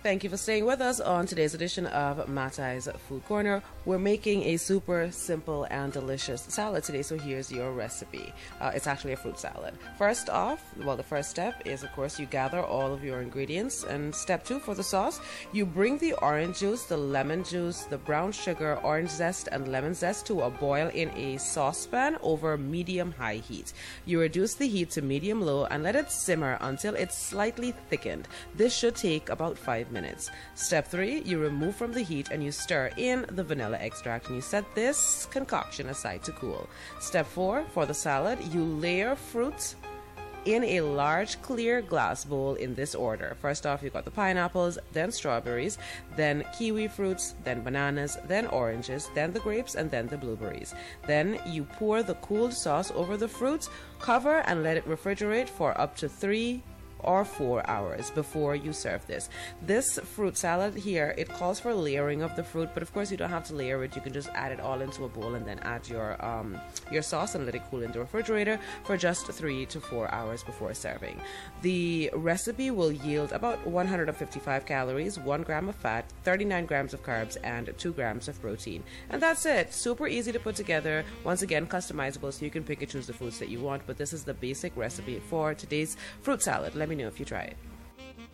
Thank you for staying with us on today's edition of Matai's Food Corner. We're making a super simple and delicious salad today, so here's your recipe. It's actually a fruit salad. First off, well, the first step is, of course, you gather all of your ingredients. And step 2 for the sauce, you bring the orange juice, the lemon juice, the brown sugar, orange zest, and lemon zest to a boil in a saucepan over medium-high heat. You reduce the heat to medium-low and let it simmer until it's slightly thickened. This should take about 5 minutes. Step 3, you remove from the heat and you stir in the vanilla extract and you set this concoction aside to cool. Step 4, for the salad, you layer fruits in a large clear glass bowl in this order. First off, you've got the pineapples, then strawberries, then kiwi fruits, then bananas, then oranges, then the grapes, and then the blueberries. Then you pour the cooled sauce over the fruits, cover and let it refrigerate for up to 3 or 4 hours before you serve this. This fruit salad here, it calls for layering of the fruit, but of course you don't have to layer it. You can just add it all into a bowl and then add your sauce and let it cool in the refrigerator for just 3 to 4 hours before serving. The recipe will yield about 155 calories, 1 gram of fat, 39 grams of carbs, and 2 grams of protein. And that's it. Super easy to put together. Once again, customizable, so you can pick and choose the foods that you want, but this is the basic recipe for today's fruit salad. Let me know if you try it.